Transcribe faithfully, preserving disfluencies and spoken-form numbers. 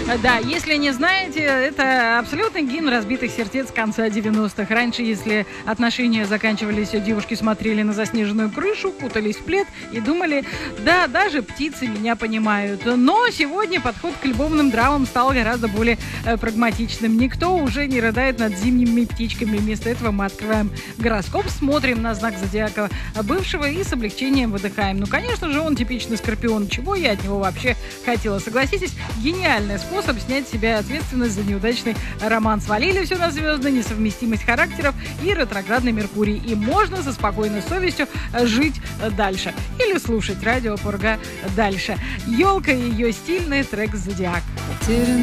Да, если не знаете, это абсолютный гимн разбитых сердец конца девяностых. Раньше, если отношения заканчивались, девушки смотрели на заснеженную крышу, кутались в плед и думали, да, даже птицы меня понимают. Но сегодня подход к любовным драмам стал гораздо более э, прагматичным. Никто уже не рыдает над зимними птичками. Вместо этого мы открываем гороскоп, смотрим на знак зодиака бывшего и с облегчением выдыхаем. Ну, конечно же, он типичный скорпион. Чего я от него вообще хотела? Согласитесь, гениальный способ снять с себя ответственность за неудачный роман. Свалили все на звезды, несовместимость характеров и ретроградный Меркурий. И можно со спокойной совестью жить дальше. Или слушать радио Пурга дальше. Елка и ее стильный трек «Зодиак».